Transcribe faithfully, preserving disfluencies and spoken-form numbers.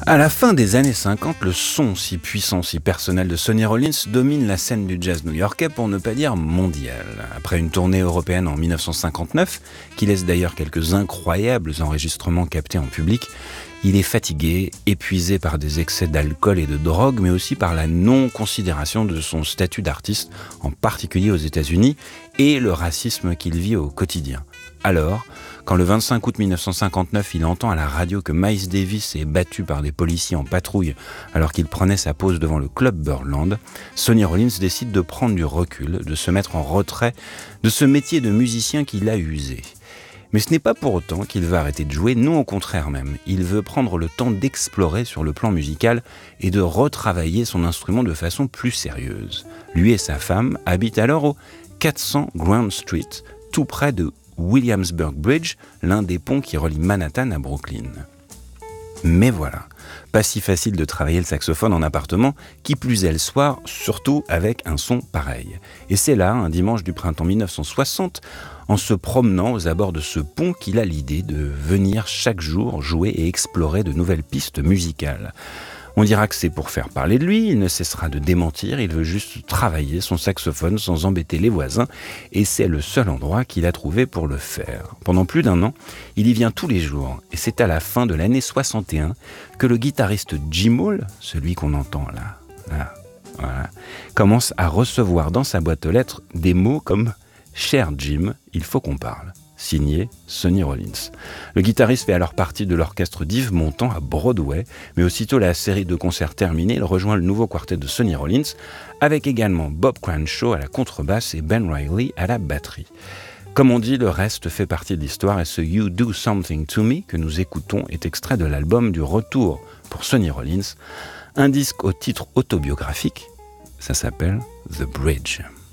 À la fin des années cinquante, le son si puissant, si personnel de Sonny Rollins domine la scène du jazz new-yorkais, pour ne pas dire mondial. Après une tournée européenne en dix-neuf cent cinquante-neuf, qui laisse d'ailleurs quelques incroyables enregistrements captés en public, il est fatigué, épuisé par des excès d'alcool et de drogue, mais aussi par la non-considération de son statut d'artiste, en particulier aux États-Unis, et le racisme qu'il vit au quotidien. Alors, quand le vingt-cinq août dix-neuf cent cinquante-neuf, il entend à la radio que Miles Davis est battu par des policiers en patrouille alors qu'il prenait sa pause devant le club Birdland, Sonny Rollins décide de prendre du recul, de se mettre en retrait de ce métier de musicien qu'il a usé. Mais ce n'est pas pour autant qu'il va arrêter de jouer, non au contraire même. Il veut prendre le temps d'explorer sur le plan musical et de retravailler son instrument de façon plus sérieuse. Lui et sa femme habitent alors au quatre cents Grand Street, tout près de Williamsburg Bridge, l'un des ponts qui relie Manhattan à Brooklyn. Mais voilà, pas si facile de travailler le saxophone en appartement, qui plus est le soir, surtout avec un son pareil. Et c'est là, un dimanche du printemps dix-neuf cent soixante, en se promenant aux abords de ce pont, qu'il a l'idée de venir chaque jour jouer et explorer de nouvelles pistes musicales. On dira que c'est pour faire parler de lui, il ne cessera de démentir, il veut juste travailler son saxophone sans embêter les voisins, et c'est le seul endroit qu'il a trouvé pour le faire. Pendant plus d'un an, il y vient tous les jours, et c'est à la fin de l'année soixante et un que le guitariste Jim Hall, celui qu'on entend là, là, voilà, commence à recevoir dans sa boîte aux lettres des mots comme « Cher Jim, il faut qu'on parle ». Signé Sonny Rollins. Le guitariste fait alors partie de l'orchestre d'Yves Montand à Broadway, mais aussitôt la série de concerts terminée, il rejoint le nouveau quartet de Sonny Rollins, avec également Bob Cranshaw à la contrebasse et Ben Riley à la batterie. Comme on dit, le reste fait partie de l'histoire, et ce You Do Something to Me que nous écoutons est extrait de l'album du retour pour Sonny Rollins, un disque au titre autobiographique, ça s'appelle The Bridge.